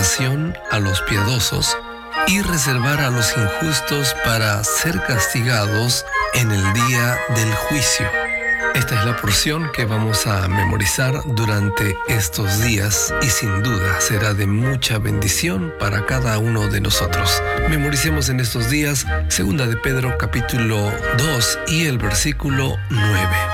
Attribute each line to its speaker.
Speaker 1: salvación a los piadosos y reservar a los injustos para ser castigados en el día del juicio. Esta es la porción que vamos a memorizar durante estos días y sin duda será de mucha bendición para cada uno de nosotros. Memoricemos en estos días 2 de Pedro capítulo 2 y el versículo 9.